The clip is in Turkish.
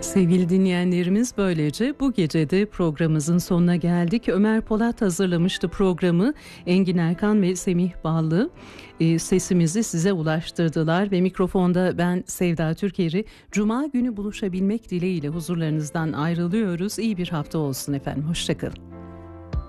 Sevgili dinleyenlerimiz, böylece bu gece de programımızın sonuna geldik. Ömer Polat hazırlamıştı programı. Engin Erkan ve Semih Ballı sesimizi size ulaştırdılar ve mikrofonda ben Sevda Türkeri. Cuma günü buluşabilmek dileğiyle huzurlarınızdan ayrılıyoruz. İyi bir hafta olsun efendim. Hoşça kalın.